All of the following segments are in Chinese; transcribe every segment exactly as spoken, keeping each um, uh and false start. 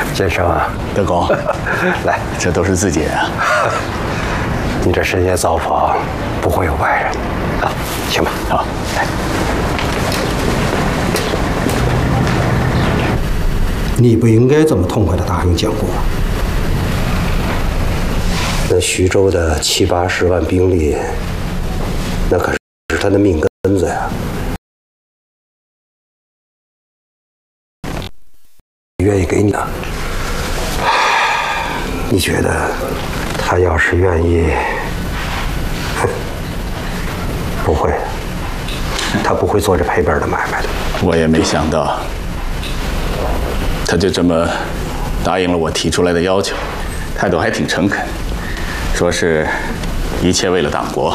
先生啊， 德公，来，这都是自己人啊。 你这深夜造访，不会有外人啊，请吧。 好，来。 你不应该这么痛快的答应建国。 那徐州的七八十万兵力，那可是他的命根子呀。愿意给你啊？你觉得他要是愿意，不会，他不会做这赔本的买卖的。 我也没想到，他就这么答应了我提出来的要求，态度还挺诚恳，说是一切为了党国。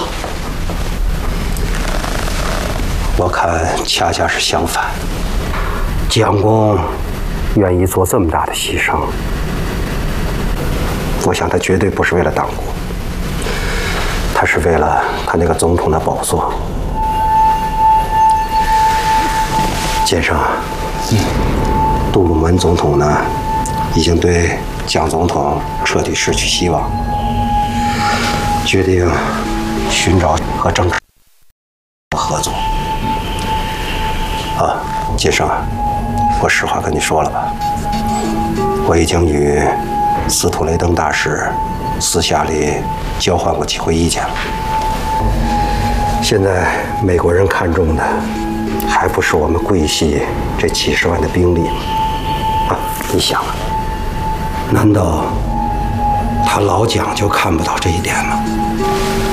我看恰恰是相反，蒋公愿意做这么大的牺牲，我想他绝对不是为了党国，他是为了他那个总统的宝座。先生，嗯，杜鲁门总统呢，已经对蒋总统彻底失去希望，决定寻找和政治合作。啊，先生啊，我实话跟你说了吧，我已经与斯图雷登大使私下里交换过几回意见了。现在美国人看重的还不是我们桂系这几十万的兵力吗？啊，你想啊，难道他老蒋就看不到这一点吗？